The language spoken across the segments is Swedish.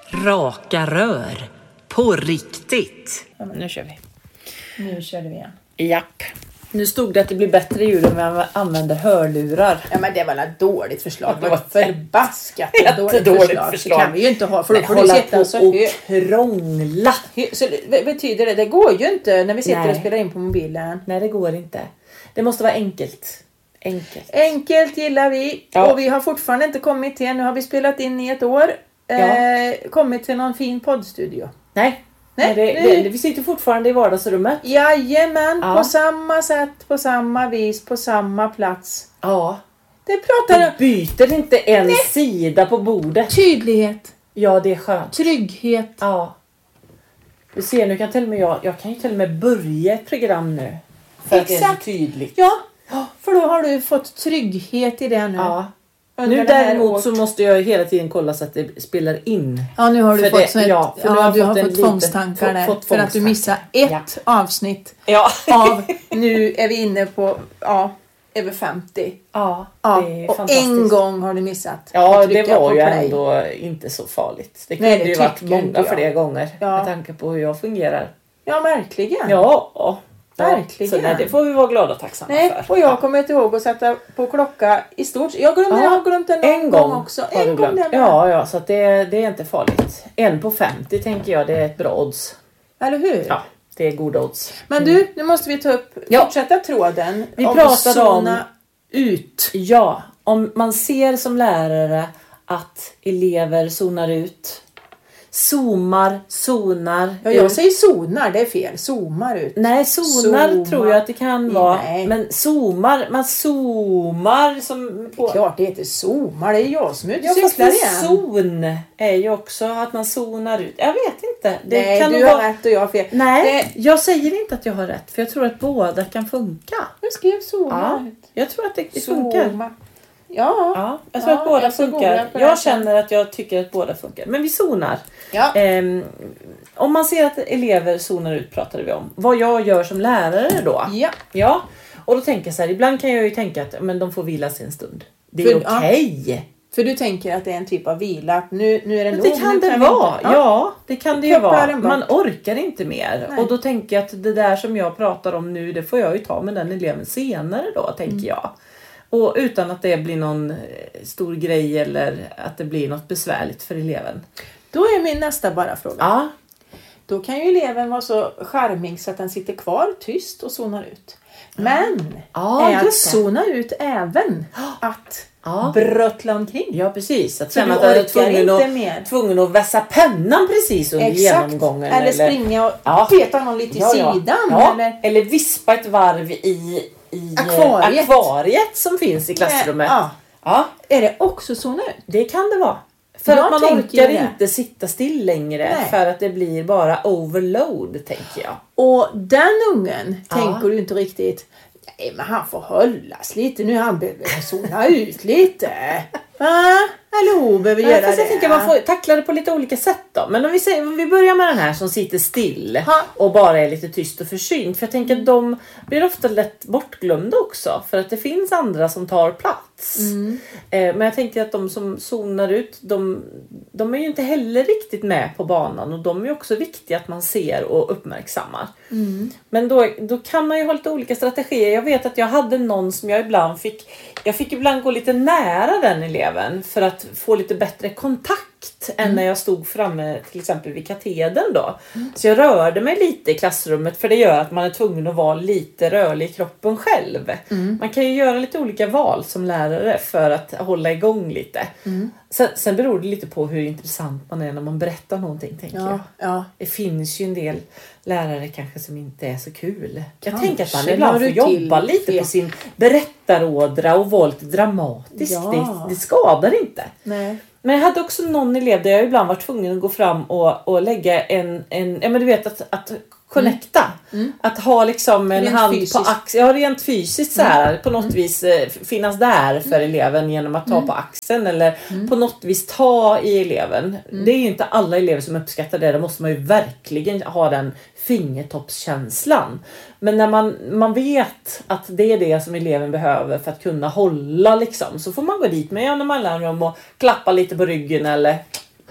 Raka rör. På riktigt. Ja, nu kör vi. Nu körde vi igen. Japp. Nu stod det att det blir bättre ljud om man använder hörlurar. Ja, men det var ett dåligt förslag. Det var förbaskat jättedåligt förslag. förslag. Det kan vi ju inte ha. För då får du hålla sitta på så och krångla. Så det betyder det går ju inte när vi sitter Nej. och spelar in på mobilen. Nej, det går inte. Det måste vara enkelt. Enkelt gillar vi. Ja. Och vi har fortfarande inte kommit till, nu har vi spelat in i ett år. Kommit till någon fin poddstudio. Nej. Vi sitter fortfarande i vardagsrummet. Jajamän, Ja. på samma sätt, på samma vis, på samma plats. Ja. Det pratar Vi byter inte en sida på bordet. tydlighet, Ja, det är skönt. trygghet. Ja. Du ser, nu kan till och med jag kan ju till och med börja ett program nu. För att det är så Exakt. tydligt. Ja, för då har du fått trygghet i det nu. Ja. Under Nu det här däremot året. så måste jag hela tiden kolla så att det spelar in. Ja, nu har du För fått det- så ett, ja, för nu har jag du fått har en fått liten- tvångstankar där. fått För att du missar tvångstankar. ett avsnitt Ja. av, nu är vi inne på, över 50. Ja, Ja, det är och fantastiskt. en gång har du missat. Ja, att det trycka var på ju play. ändå inte så farligt. Det Nej, kunde det ju varit tycker inte många jag. fler gånger. Ja. Med tanke på hur jag fungerar. Ja, verkligen. Ja. Verkligen. Så nej, det får vi vara glada och tacksamma Nej, för. och jag kommer inte ihåg att sätta på klocka i stort. Jag har glömt den en gång också. har du En gång glömt. där. Ja, så att det är inte farligt. 1 på 50 tänker jag, det är ett bra odds. Eller hur? Ja, det är goda odds. Men du, nu måste vi ta upp, Ja. fortsätta tråden. Vi om pratade om- zona ut. Ja, om man ser som lärare att elever zonar ut. Zonar Ja, jag ut. säger zonar, det är fel. Zoomar ut. Nej, zonar tror jag att det kan vara. Nej. Men man zoomar som på... Klart det heter zoomar, det är jag som är ute och Ja, fast cyklar en igen. zon är ju också att man zonar ut. Jag vet inte. Det Nej, kan du nog har vara... rätt och jag har fel. Nej, jag säger inte att jag har rätt. För jag tror att båda kan funka. Jag skrev zoomar Ja, ut. jag tror att det funkar. Zooma. Ja. Ja, jag tror att båda jag får funkar. googla på det här Jag sen. känner att jag tycker att båda funkar. Men vi zonar. Ja. Om man ser att elever zonar ut pratade vi om. Vad jag gör som lärare då. Ja. Ja. Och då tänker jag så här. Ibland kan jag ju tänka att men de får vila sig en stund. Det är För- okej. För du tänker att det är en typ av vila. Att nu är det Men nog. det kan nu det vi vara. inte- Ja, det kan det ju Koppla vara. den bort. Man orkar inte mer. Nej. Och då tänker jag att det där som jag pratar om nu. Det får jag ju ta med den eleven senare då. Tänker jag. Och utan att det blir någon stor grej. Eller att det blir något besvärligt för eleven. Då är min nästa bara fråga. Ja. Då kan ju eleven vara så charmig så att den sitter kvar tyst och zonar ut. Men Ja, är att just det. zona ut även att Ja. bröttla omkring. Ja, precis. Att Så känna du att jag är orkar inte mer. tvungen att vässa pennan precis under genomgången. Eller springa och Ja. peta någon lite i sidan. Ja. Eller vispa ett varv i akvariet som finns i klassrummet. Ja. Ja, Är det också zona ut? det kan det vara. För Jag att man tänker orkar det. inte sitta still längre. Nej. För att det blir bara overload, tänker jag. Och den ungen Ja. tänker du inte riktigt. Nej, men han får hållas lite nu. Han behöver zona ut lite. Va? Eller hon behöver göra Fast det. jag tänker man får tackla det på lite olika sätt då. Men om vi börjar med den här som sitter still Ha. och bara är lite tyst och försynt. För jag tänker att de blir ofta lätt bortglömda också. För att det finns andra som tar plats. Men jag tänker att de som zonar ut, de är ju inte heller riktigt med på banan. Och de är också viktiga att man ser och uppmärksammar. Men då kan man ju ha lite olika strategier. Jag vet att jag hade någon som jag ibland fick ibland gå lite nära den eleven för att få lite bättre kontakt än när jag stod framme till exempel vid katedern då. Så jag rörde mig lite i klassrummet för det gör att man är tvungen att vara lite rörlig i kroppen själv. Man kan ju göra lite olika val som lärare för att hålla igång lite. Sen beror det lite på hur intressant man är när man berättar någonting, tänker jag. Ja. Det finns ju en del lärare kanske som inte är så kul. Jag Kanske tänker att man la ibland får du jobba till lite fel. på sin berättarådra och vara lite dramatisk. Ja. Det skadar inte. Nej. Men jag hade också någon elev där jag ibland var tvungen att gå fram och lägga en ja men du vet att connecta. Att ha liksom en Rent hand fysiskt. på axeln. Ja, rent fysiskt så här. På något vis finnas där för eleven genom att ta på axeln. Eller på något vis ta i eleven. Det är ju inte alla elever som uppskattar det. Då måste man ju verkligen ha den fingertoppskänslan. Men när man vet att det är det som eleven behöver för att kunna hålla liksom. Så får man gå dit med jämna mellanrum och klappa lite på ryggen eller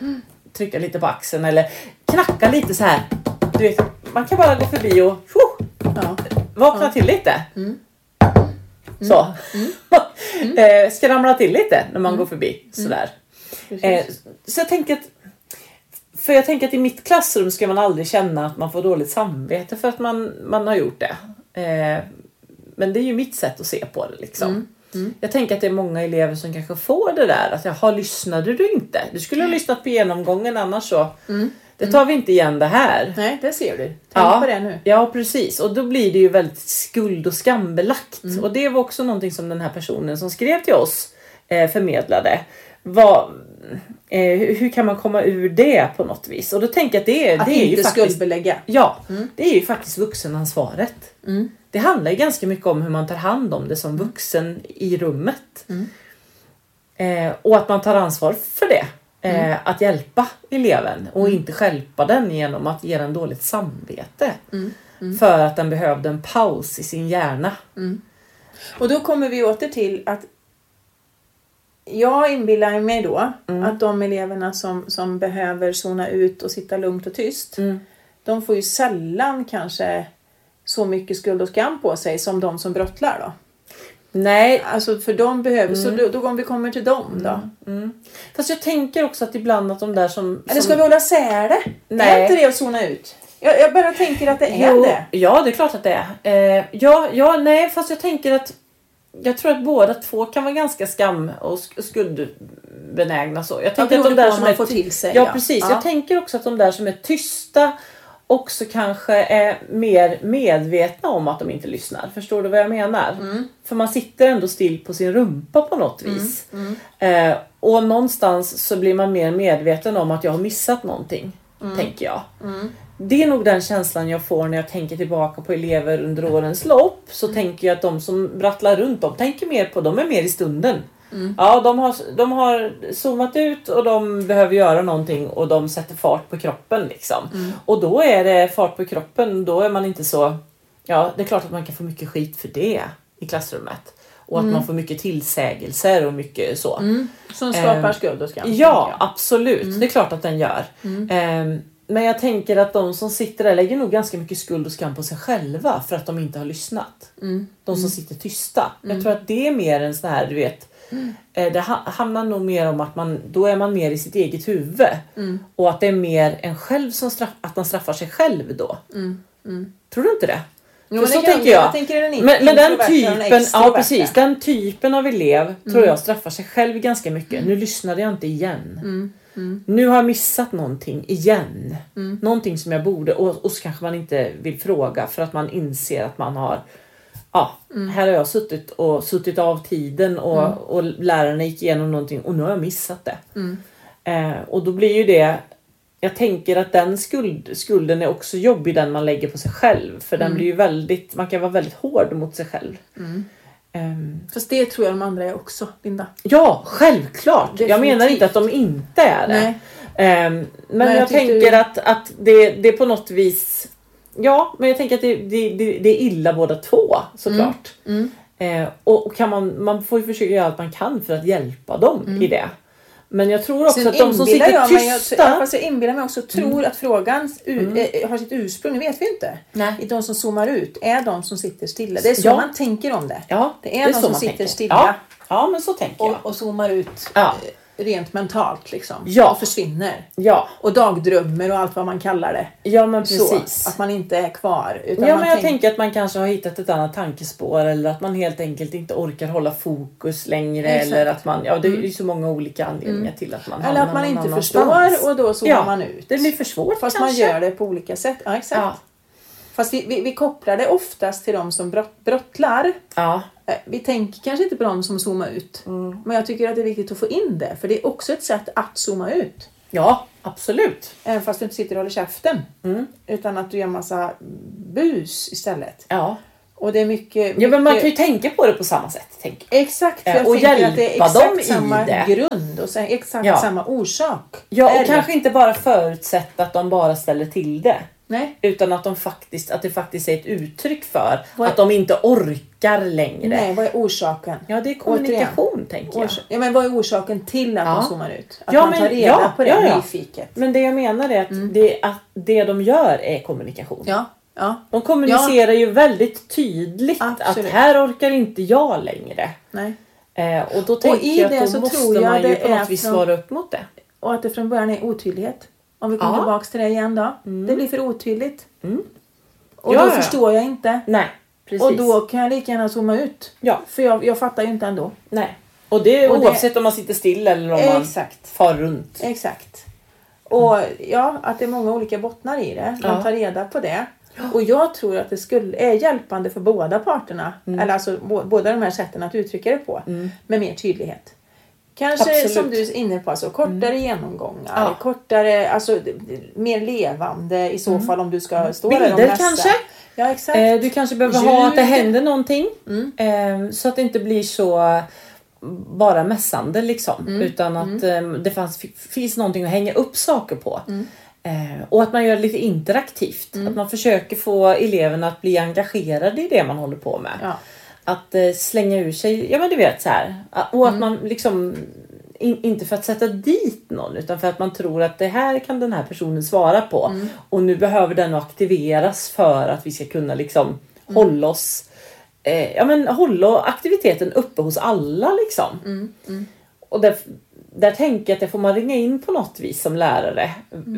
trycka lite på axeln eller knacka lite så här. Du vet, man kan bara gå förbi och vakna till lite. Så. Skramla till lite när man går förbi. Sådär. Så jag tänker att i mitt klassrum ska man aldrig känna att man får dåligt samvete för att man har gjort det. Men det är ju mitt sätt att se på det liksom. Jag tänker att det är många elever som kanske får det där. Att jaha, lyssnade du inte? Du skulle ha lyssnat på genomgången annars så. Det tar vi inte igen det här. Nej, det ser du. Tänk på det nu. Ja, precis. Och då blir det ju väldigt skuld- och skambelagt. Och det var också någonting som den här personen som skrev till oss förmedlade. Hur kan man komma ur det på något vis? Och då tänker jag att det är ju faktiskt skuldbelägga. Ja, det är ju faktiskt vuxenansvaret. Det handlar ju ganska mycket om hur man tar hand om det som vuxen i rummet. Och att man tar ansvar för det. Att hjälpa eleven och inte stjälpa den genom att ge den dåligt samvete. För att den behövde en paus i sin hjärna. Och då kommer vi åter till att jag inbillar mig då att de eleverna som behöver zona ut och sitta lugnt och tyst, de får ju sällan kanske så mycket skuld och skam på sig som de som brottlar då. Nej. Alltså för de behöver, så då om vi kommer till dem då. Fast jag tänker också att ibland att de där som... Eller ska vi hålla sär det? Nej. Är inte det att zona ut? Jag bara tänker att det är det. Ja, det är klart att det är. Nej, fast jag tänker att jag tror att båda två kan vara ganska skam- och skuldbenägna så. Jag tänker att de där som man får till sig. Ja, precis. Jag tänker också att de där som är tysta också kanske är mer medvetna om att de inte lyssnar. Förstår du vad jag menar? För man sitter ändå still på sin rumpa på något vis. Och någonstans så blir man mer medveten om att jag har missat någonting. Tänker jag. Det är nog den känslan jag får när jag tänker tillbaka på elever under årens lopp. Så tänker jag att de som brattlar runt, de tänker mer på, de är mer i stunden. Ja, de har zoomat ut och de behöver göra någonting och de sätter fart på kroppen liksom. Och då är det fart på kroppen, då är man inte så... Ja, det är klart att man kan få mycket skit för det i klassrummet. Och att man får mycket tillsägelser och mycket så. Som skapar skuld och skam. Ja, absolut. Det är klart att den gör. Men jag tänker att de som sitter där lägger nog ganska mycket skuld och skam på sig själva för att de inte har lyssnat. De som sitter tysta. Jag tror att det är mer en sån här, du vet... Det handlar nog mer om att då är man mer i sitt eget huvud. Och att det är mer en själv som att man straffar sig själv då. Tror du inte det? Jo, så tänker jag. Men den typen, ja precis, den typen av elev tror jag straffar sig själv ganska mycket. Nu lyssnade jag inte igen. Nu har jag missat någonting igen. Någonting som jag borde, och så kanske man inte vill fråga för att man inser att man har... Ja, här har jag suttit av tiden och lärarna gick igenom någonting och nu har jag missat det. Och då blir ju det, jag tänker att den skulden är också jobbig, den man lägger på sig själv. För den blir ju väldigt, man kan vara väldigt hård mot sig själv. Fast det tror jag de andra är också, Linda. Ja, självklart. Definitivt. Jag menar inte att de inte är det. Men jag tänker att det på något vis... Ja, men jag tänker att det är illa båda två, såklart. Och kan man får ju försöka göra allt man kan för att hjälpa dem i det. Men jag tror också att de som sitter tysta... Jag inbillar mig också, tror att frågan har sitt ursprung, det vet vi inte. Nej. De som zoomar ut är de som sitter stilla. Det är så man tänker om det. Ja, det är de som sitter stilla. Ja, men så tänker jag. Och zoomar ut rent mentalt liksom. Ja. Och försvinner. Ja. Och dagdrömmer och allt vad man kallar det. Ja, men precis. Så, att man inte är kvar. Utan ja, men jag tänker att man kanske har hittat ett annat tankespår. Eller att man helt enkelt inte orkar hålla fokus längre. Exakt. Eller att man, det är ju så många olika anledningar till att man eller att man inte förstår och då zoomar man ut. Det blir för svårt. Fast kanske. Man gör det på olika sätt. Ja, exakt. Ja. Fast vi kopplar det oftast till de som brottlar. Ja. Vi tänker kanske inte på de som zoomar ut. Men jag tycker att det är viktigt att få in det. För det är också ett sätt att zooma ut. Ja, absolut. Även fast du inte sitter och håller käften. Utan att du gör massa bus istället. Ja. Och det är mycket... Ja, men man kan ju tänka på det på samma sätt. Exakt. För jag och tänker att det är exakt samma det. grund. Och exakt samma orsak. Ja, och kanske inte bara förutsätta att de bara ställer till det. Nej. Utan att det faktiskt är ett uttryck för att de inte orkar längre. Nej, vad är orsaken? Ja, det är kommunikation, tänker jag. Ja, men vad är orsaken till att de zoomar ut? Att Ja, man tar reda på det nyfiket. Men det jag menar är att det de gör är kommunikation. Ja. Ja. De kommunicerar ju väldigt tydligt att här orkar inte jag längre. Nej. Och då tänker jag att då måste man ju på något vis svara upp mot det. Och att det från början är otydlighet. Om vi kommer tillbaka till det igen då. Det blir för otydligt. Och då förstår jag inte. Nej, precis. Och då kan jag lika gärna zooma ut. Ja. För jag fattar ju inte ändå. Nej. Och det är oavsett om man sitter still eller om man far runt. Exakt. Och att det är många olika bottnar i det. Man tar reda på det. Och jag tror att det är hjälpande för båda parterna. Eller alltså båda de här sätten att uttrycka det på. Med mer tydlighet. Kanske som du är inne på, alltså kortare genomgångar. Kortare, alltså mer levande i så fall om du ska stå där och mässa. Kanske. Ja, exakt. Du kanske behöver ha att det händer någonting. Så att det inte blir så bara mässande liksom. Utan att det finns någonting att hänga upp saker på. Och att man gör det lite interaktivt. Att man försöker få eleverna att bli engagerade i det man håller på med. Ja. Att slänga ur sig, ja men du vet så här. Och att man liksom, inte för att sätta dit någon. Utan för att man tror att det här kan den här personen svara på. Och nu behöver den aktiveras för att vi ska kunna liksom hålla aktiviteten uppe hos alla liksom. Och där tänker jag att det får man ringa in på något vis som lärare.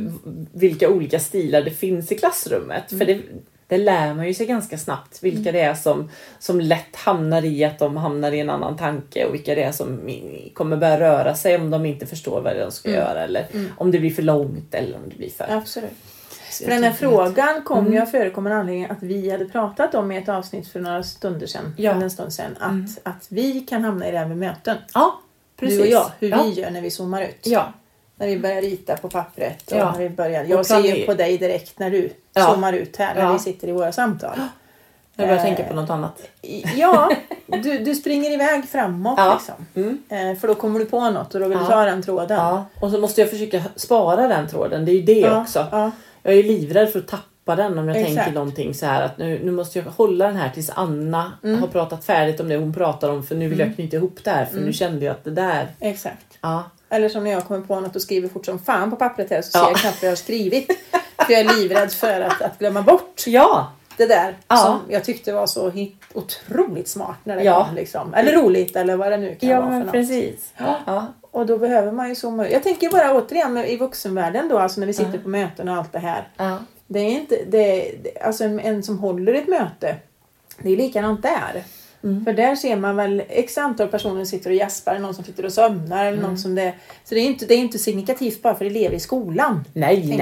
Vilka olika stilar det finns i klassrummet. För det lär man ju sig ganska snabbt. Vilka det är som lätt hamnar i att de hamnar i en annan tanke. Och vilka det är som kommer börja röra sig om de inte förstår vad de ska göra. Eller om det blir för långt eller om det blir för... Absolut. För den här frågan kom ju förekommer anledningen att vi hade pratat om i ett avsnitt för några stunder sedan. Eller en stund sedan. Att vi kan hamna i det här med möten. Ja, precis. Du och jag, hur vi gör när vi zoomar ut. Ja. När vi börjar rita på pappret. Och när vi börjar, jag ser ju på dig direkt när du zoomar ut här. När vi sitter i våra samtal. Jag börjar tänka på något annat. Ja, du springer iväg framåt liksom. För då kommer du på något och då vill du ta den tråden. Ja. Och så måste jag försöka spara den tråden. Det är ju det också. Ja. Jag är ju livrädd för att tappa den om jag tänker någonting så här. Att nu måste jag hålla den här tills Anna har pratat färdigt om det hon pratar om. För nu vill jag knyta ihop det här. För nu kände jag att det där... Exakt. Ja. Eller som när jag kommer på något och skriver fort som fan på pappret här. Så ser jag knappt vad jag har skrivit. För jag är livrädd för att glömma bort. Ja. Det där som jag tyckte var så otroligt smart när det kom liksom. Eller roligt eller vad det nu kan vara för något. Precis. Ja. Och då behöver man ju zooma ut. Jag tänker bara återigen i vuxenvärlden då, alltså när vi sitter på möten och allt det här. Det är inte, alltså en som håller ett möte, det är likadant där. För där ser man väl x antal personer sitter och jaspar, någon som sitter och sömnar eller någon som det. Så det är inte signifikativt bara för elever i skolan. Nej.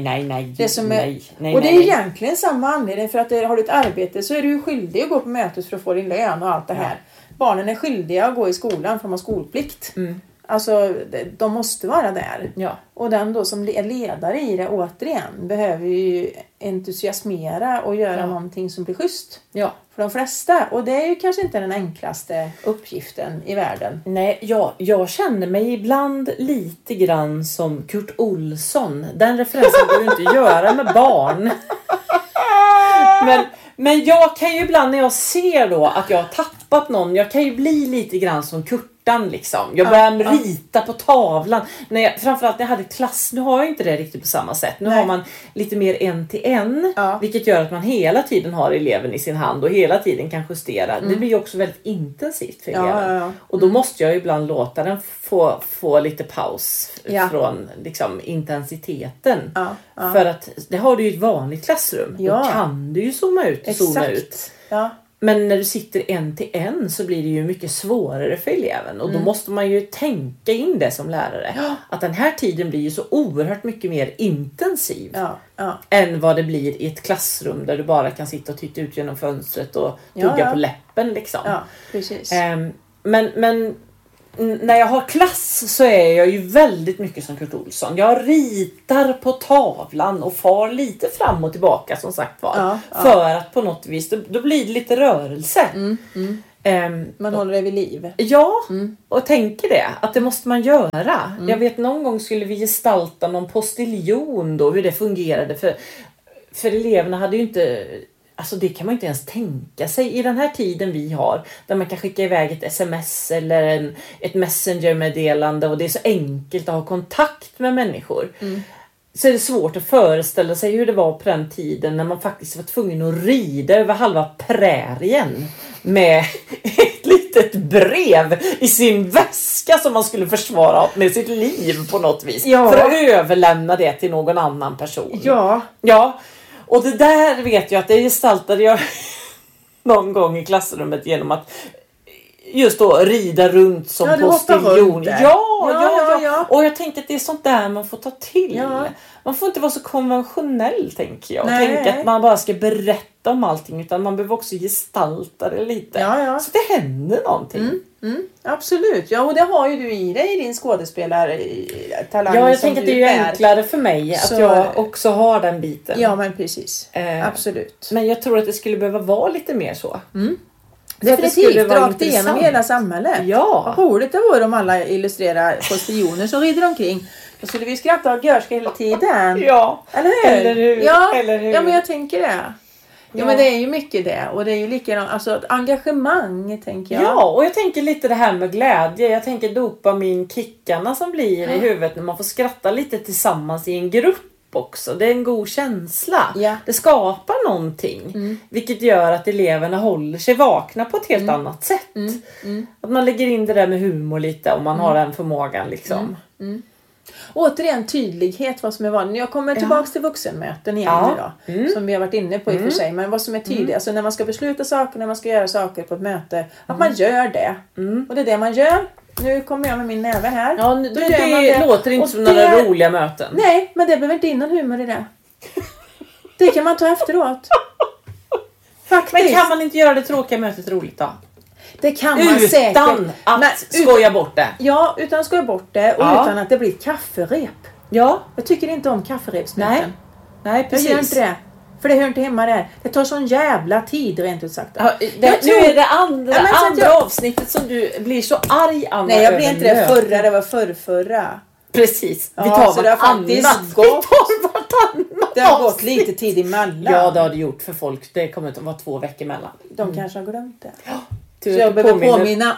Det som och det är egentligen samma anledning, för att har du ett arbete så är du ju skyldig att gå på mötet för att få din lön och allt det här. Barnen är skyldiga att gå i skolan för de har skolplikt. Alltså de måste vara där. Ja. Och den då som är ledare i det återigen behöver ju entusiasmera och göra någonting som blir schysst. Ja. För de flesta. Och det är ju kanske inte den enklaste uppgiften i världen. Nej, jag känner mig ibland lite grann som Kurt Olsson. Den referensen går ju inte att göra med barn. Men jag kan ju ibland när jag ser då att jag har tappat någon. Jag kan ju bli lite grann som Kurtan liksom. Jag börjar rita på tavlan. Framförallt när jag hade klass. Nu har jag inte det riktigt på samma sätt. Nu har man lite mer en till en. Vilket gör att man hela tiden har eleven i sin hand. Och hela tiden kan justera. Det blir ju också väldigt intensivt för eleven. Och då måste jag ibland låta den få lite paus. Från liksom intensiteten. För att det har du ju ett vanligt klassrum. Då kan du ju zooma ut och zona ut. Men när du sitter en till en så blir det ju mycket svårare för eleven. Och då måste man ju tänka in det som lärare. Att den här tiden blir ju så oerhört mycket mer intensiv. Än vad det blir i ett klassrum där du bara kan sitta och titta ut genom fönstret och tugga på läppen liksom. Ja, precis. Men när jag har klass så är jag ju väldigt mycket som Kurt Olsson. Jag ritar på tavlan och far lite fram och tillbaka som sagt var. För att på något vis, då blir det lite rörelse. Man håller det vid liv. Ja, och tänker det. Att det måste man göra. Jag vet någon gång skulle vi gestalta någon postiljon då, hur det fungerade. för eleverna hade ju inte... Alltså det kan man inte ens tänka sig i den här tiden vi har. Där man kan skicka iväg ett sms eller ett messengermeddelande. Och det är så enkelt att ha kontakt med människor. Så är det svårt att föreställa sig hur det var på den tiden. När man faktiskt var tvungen att rida över halva prärien. Med ett litet brev i sin väska som man skulle försvara med sitt liv på något vis. Ja. För att överlämna det till någon annan person. Ja. Ja. Och det där vet jag att det gestaltade jag någon gång i klassrummet genom att just då rida runt som postiljon. Ja. Och jag tänkte att det är sånt där man får ta till. Ja. Man får inte vara så konventionell, tänker jag. Nej. Tänka att man bara ska berätta om allting, utan man behöver också gestalta det lite. Ja. Så det händer någonting. Absolut. Ja, och det har ju du i dig i din skådespelartalang. Ja, jag som tänker att det du är ju bär. enklare för mig att jag också har den biten. Ja, men precis. Absolut. Men jag tror att det skulle behöva vara lite mer så. Definitivt, rakt igenom hela samhället. Ja. Vad roligt det vore om alla illustrerar postiljoner som rider omkring. Då skulle vi skratta och görska hela tiden. Ja. Eller hur? Eller hur? Ja. Eller hur? Ja, men jag tänker det. Ja, Ja. men det är ju mycket det. Och det är ju likadant, alltså ett engagemang, tänker jag. Ja, och jag tänker lite det här med glädje. Jag tänker dopamin-kickarna som blir i huvudet när man får skratta lite tillsammans i en grupp också. Det är en god känsla. Ja. Det skapar någonting. Vilket gör att eleverna håller sig vakna på ett helt annat sätt. Att man lägger in det där med humor lite om man har den förmågan liksom. Återigen tydlighet vad som är vanligt. Jag kommer tillbaka till vuxenmöten igen idag. Som vi har varit inne på i och för sig. Men vad som är tydligt. Alltså när man ska besluta saker, när man ska göra saker på ett möte. Att man gör det. Och det är det man gör. Nu kommer jag med min näve här. Ja, Då det gör man det. låter inte Och som några roliga möten. Nej, men det behöver inte in någon humor i det. Det kan man ta efteråt. Faktiskt. Men kan man inte göra det tråkiga mötet roligt då? Det kan man säkert. Utan att skoja bort det. Ja, utan att skoja bort det. Och utan att det blir ett kafferep. Ja. Jag tycker inte om kafferepsmöten. Nej, Jag precis. gör inte det. För det hör inte hemma där. Det tar sån jävla tid, rent ut sagt. Ja, nu är det andra avsnittet som du blir så arg, Anna. Nej, jag blir inte det förra. Det var förra. Precis. Ja, vi tar så det har faktiskt vartannat. gått. Vi tar vartannat. Det har gått lite tid emellan. Ja, det har det gjort för folk. Det kommer att vara 2 veckor emellan. De kanske har glömt det. Så jag behöver påminna.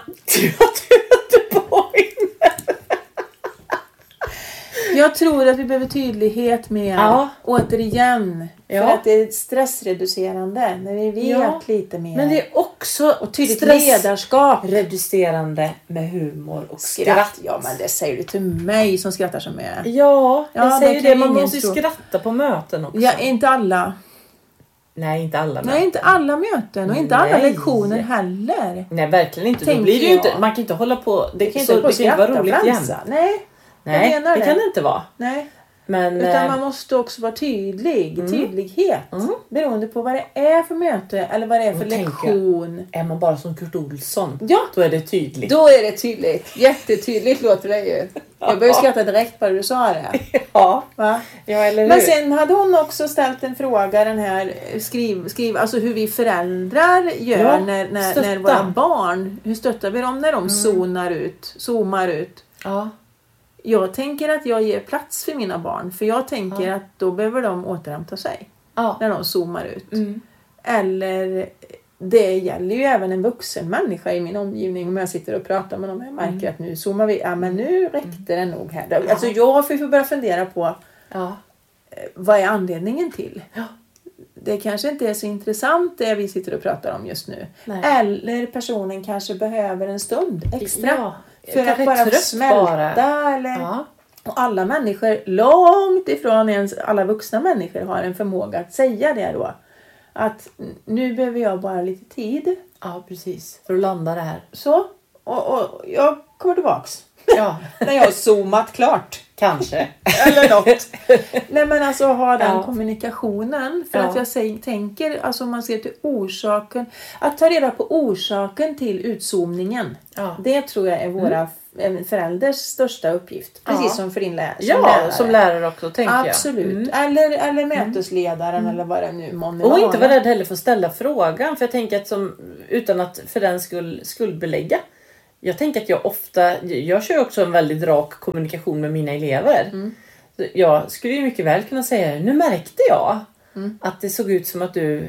Jag tror att vi behöver tydlighet med återigen. För att det är stressreducerande. När vi vet lite mer. Men det är också och tydligt ledarskap. Reducerande med humor och skratt. Ja, men det säger du till mig som skrattar som jag. Ja, jag säger det. Man måste ju tro. Skratta på möten också. Ja, inte alla. Nej, inte alla möten. Nej, inte alla möten. Och inte alla lektioner heller. Nej, verkligen inte. Då blir det ju inte, man kan inte hålla på. Det kan inte vara roligt igen. Nej, det kan det inte vara. Nej. Men, utan man måste också vara tydlig. Tydlighet. Beroende på vad det är för möte. Eller vad det är för lektion. Är man bara som Kurt Olsson. Ja. Då är det tydligt. Då är det tydligt. Jättetydligt låter det ju. Jag började skratta direkt på det du sa det. Ja. Va? Ja, eller hur? Men sen hade hon också ställt en fråga. Den här skriv alltså hur vi föräldrar gör när våra barn. Hur stöttar vi dem när de zoomar ut. Ja. Jag tänker att jag ger plats för mina barn. För jag tänker att då behöver de återhämta sig. När de zoomar ut. Eller det gäller ju även en vuxen människa i min omgivning. Om jag sitter och pratar med dem och jag märker att nu zoomar vi. Ja, men nu räckte det nog här. Alltså jag får börja fundera på vad är anledningen till. Det kanske inte är så intressant det vi sitter och pratar om just nu. Nej. Eller personen kanske behöver en stund extra. För att bara smälta. Eller... Och alla människor, långt ifrån ens alla vuxna människor har en förmåga att säga det då. Att nu behöver jag bara lite tid. Ja, precis. För att landa det här. Så. Och jag kommer tillbaks. Ja. När jag har zoomat klart. Kanske. Eller något. Nej, men alltså ha den kommunikationen. För att jag tänker, alltså om man ser till orsaken. Att ta reda på orsaken till utzoomningen. Ja. Det tror jag är våra förälders största uppgift. Precis som för din lärare. Som lärare också, tänker jag. Absolut. Eller mötesledaren eller vad det nu månne och inte vara rädd heller för att ställa frågan. För jag tänker att utan att för den skuldbelägga. Jag tänker att jag kör också en väldigt rak kommunikation med mina elever. Jag skulle ju mycket väl kunna säga, nu märkte jag Att det såg ut som att du...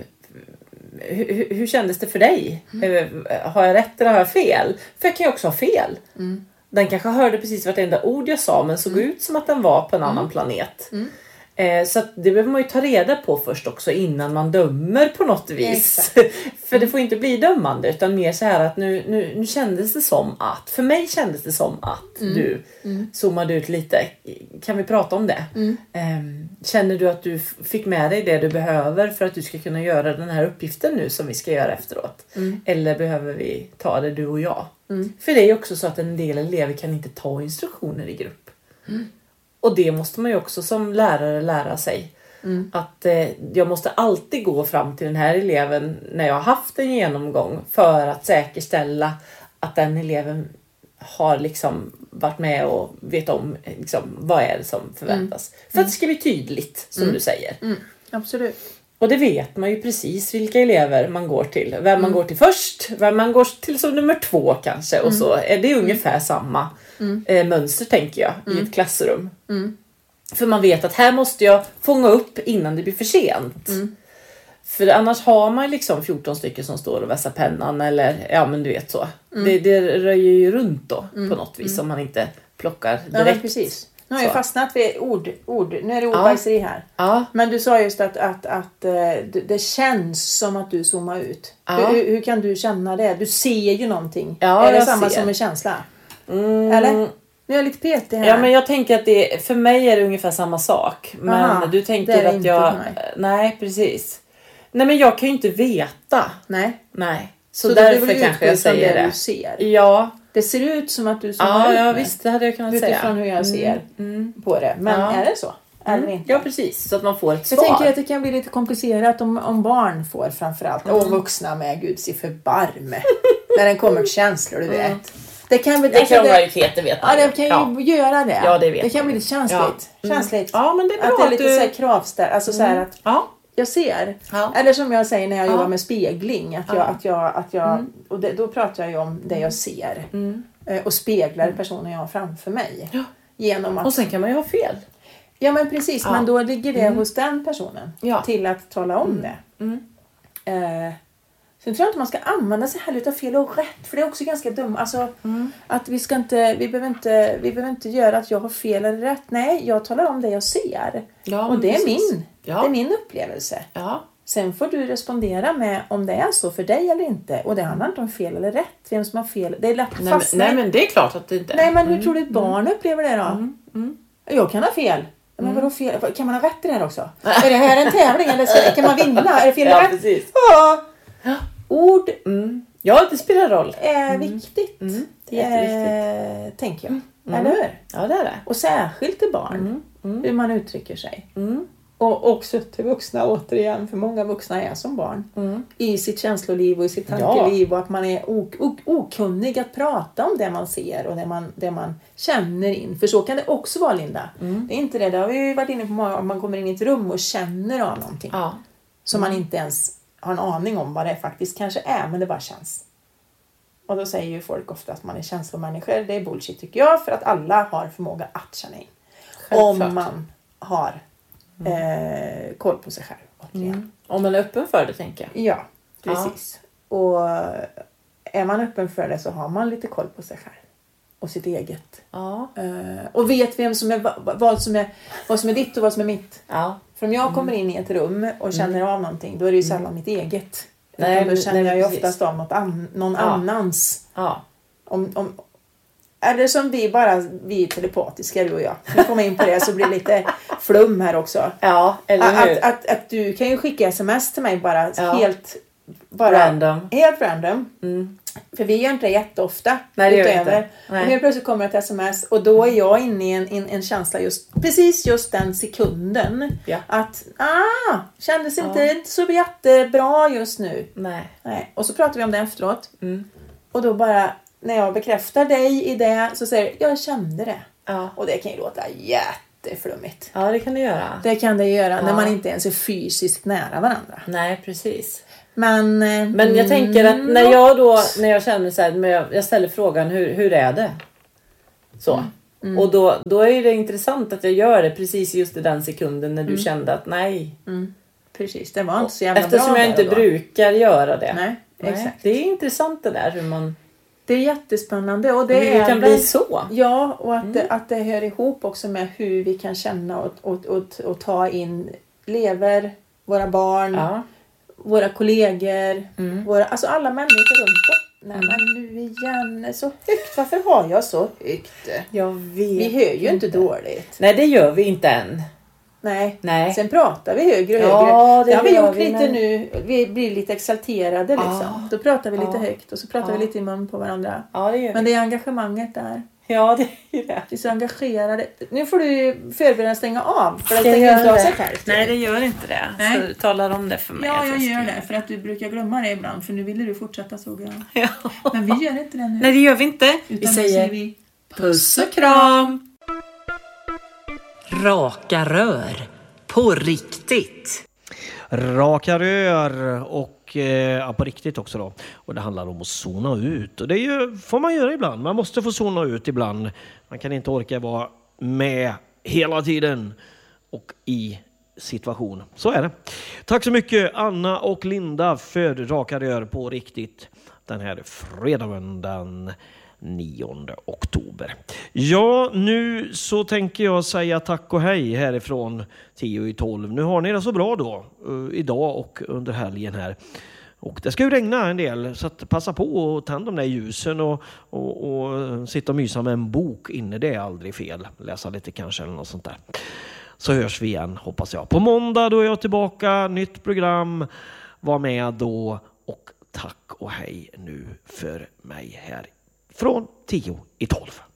Hur kändes det för dig? Har jag rätt eller har jag fel? För jag kan ju också ha fel. Den kanske hörde precis vartenda ord jag sa, men såg ut som att den var på en annan planet. Så att det behöver man ju ta reda på först också innan man dömer på något vis. För det får inte bli dömande, utan mer så här att nu kändes det som att, för mig kändes det som att du zoomade ut lite. Kan vi prata om det? Känner du att du fick med dig det du behöver för att du ska kunna göra den här uppgiften nu som vi ska göra efteråt? Eller behöver vi ta det du och jag? För det är ju också så att en del elever kan inte ta instruktioner i grupp. Och det måste man ju också som lärare lära sig. Att jag måste alltid gå fram till den här eleven när jag har haft en genomgång. För att säkerställa att den eleven har liksom varit med och vet om liksom, vad är det som förväntas. För att det ska bli tydligt, som du säger. Absolut. Och det vet man ju precis vilka elever man går till. Vem man går till först. Vem man går till som nummer 2 kanske. Och så är det ungefär samma mönster, tänker jag, i ett klassrum. För man vet att här måste jag fånga upp innan det blir för sent. För annars har man liksom 14 stycken som står och vässar pennan. Eller ja, men du vet så. Det röjer ju runt då på något vis om man inte plockar direkt. Ja, precis. Nu har jag fastnat vid ord. Nu är det ordbajseri här. Ja. Men du sa just att det känns som att du zoomar ut. Ja. Hur kan du känna det? Du ser ju någonting. Ja, är det jag samma ser. som en känsla? Eller? Nu är jag lite petig här. Ja, men jag tänker att för mig är det ungefär samma sak. Men Aha, du tänker det är att inte jag... för mig. Nej, precis. Nej, men jag kan ju inte veta. Nej. Så du därför vill kanske jag utgå från säger det. Du ser. Ja. Det ser ut som att du zoomar ut Ja, med. visst. Det hade jag kunnat säga. Utifrån hur jag ser på det. Men är det så? Eller inte? Ja, precis. Så att man får ett svar. Jag tänker att det kan bli lite komplicerat om barn får framförallt. Och vuxna med Gud sig förbarme. När den kommer till känslor, du vet. Det kan bli... Det kan vara det vet man. Ja, det kan ju göra det. Ja, det vet det kan man. bli lite känsligt. Känsligt. Ja, men det är bra att det är att lite du... så här kravställ. Alltså så här att... Ja. Jag ser. Ja. Eller som jag säger när jag jobbar med spegling. Att jag och då pratar jag ju om det jag ser. Och speglar personen jag har framför mig. Ja. Genom att... Och sen kan man ju ha fel. Ja, men precis. Men då ligger det hos den personen. Ja. Till att tala om det. Sen tror jag inte man ska använda sig här utav fel och rätt. För det är också ganska dumt. Alltså, att vi behöver inte göra att jag har fel eller rätt. Nej, jag talar om det jag ser. Ja, och det är det är min upplevelse. Ja. Sen får du respondera med om det är så för dig eller inte. Och det handlar inte om fel eller rätt. Vem som har fel. Det är lätt att fastna. Nej, men det är klart att det inte är. Nej, men hur tror du ett barn upplever det då? Jag kan ha fel. Men vadå fel? Kan man ha rätt i det här också? Är det här en tävling eller kan man vinna? Är det fel eller rätt? Precis. Ja. Ord Ja, det spelar roll. är viktigt. Det är jätteviktigt. Tänker jag. Eller hur? Ja, det är det. Och särskilt till barn. Hur man uttrycker sig. Och också till vuxna återigen. För många vuxna är som barn. I sitt känsloliv och i sitt tankeliv. Och att man är okunnig att prata om det man ser. Och det man känner in. För så kan det också vara, Linda. Det är inte det. Det har vi ju varit inne på många. Om man kommer in i ett rum och känner av någonting. Ja. Som man inte ens har en aning om vad det faktiskt kanske är. Men det bara känns. Och då säger ju folk ofta att man är känslomänniskor. Det är bullshit, tycker jag. För att alla har förmåga att känna in. Självklart. Om man har koll på sig själv. Om man är öppen för det, tänker jag. Ja, precis. Och är man öppen för det så har man lite koll på sig själv. Och sitt eget. Ja. Och vet vem som är, vad som är ditt och vad som är mitt. Ja. För om jag kommer in i ett rum och känner av någonting. Då är det ju sällan mitt eget. Nej, då känner jag ju precis. oftast av någon annans. Ja. Eller som vi är telepatiska, du och jag. Nu kommer in på det så blir det lite flum här också. Ja, eller hur? Att du kan ju skicka sms till mig bara helt random. Helt random. För vi gör inte det jätteofta. Nej, det gör vi inte. Och helt plötsligt kommer ett sms och då är jag inne i en känsla precis just den sekunden. Ja. Att kändes inte så jättebra just nu. Nej. Och så pratar vi om det efteråt. Och då bara när jag bekräftar dig i det så säger jag kände det. Ja. Och det kan ju låta jätteflummigt. Ja, det kan det göra. Det kan det göra när man inte ens är fysiskt nära varandra. Nej, precis. Men jag tänker att när jag känner så här, jag ställer frågan hur är det? Så. Och då är det intressant att jag gör det precis just i den sekunden när du kände att nej. Precis, det var inte så jävla Eftersom bra jag inte där då. brukar göra det. Nej, exakt. Det är intressant det där hur man... Det är jättespännande. Och Det det kan bli så. Ja, och att det hör ihop också med hur vi kan känna och ta in lever, våra barn, våra kollegor, alltså alla människor runt om. Nej men nu igen, så högt. Varför har jag så högt? Jag vet. Vi hör ju inte dåligt. Nej, det gör vi inte än. Nej. Sen pratar vi högre och högre. Ja, det har vi gjort vi, lite nu. Vi blir lite exalterade liksom. Ja. Då pratar vi lite högt och så pratar vi lite i mun på varandra. Ja, det gör vi. Men det är engagemanget där. Ja, det är ju det. Vi är så engagerade. Nu får du förbereda stänga av. För det Ska stänger jag inte av sig det? själv. Nej, det gör inte det. Nej. Så du talar om det för mig. Ja, att jag ska gör det. göra. För att du brukar glömma det ibland. För nu ville du fortsätta såg jag. Ja. Men vi gör inte det nu. Nej, det gör vi inte. Utan Vi nu säger vi puss och kram. Raka rör. På riktigt. Raka rör och på riktigt också då. Och det handlar om att zona ut. Och det är ju, får man göra ibland. Man måste få zona ut ibland. Man kan inte orka vara med hela tiden och i situation. Så är det. Tack så mycket Anna och Linda för Raka rör på riktigt. Den här fredagen den 9 oktober. Ja, nu så tänker jag säga tack och hej härifrån 10:12. Nu har ni det så bra då, idag och under helgen här. Och det ska ju regna en del, så att passa på och tänd de där ljusen och sitta och mysa med en bok inne. Det är aldrig fel. Läsa lite kanske eller något sånt där. Så hörs vi igen, hoppas jag. På måndag då är jag tillbaka, nytt program. Var med då och tack och hej nu för mig här. Från 10:12.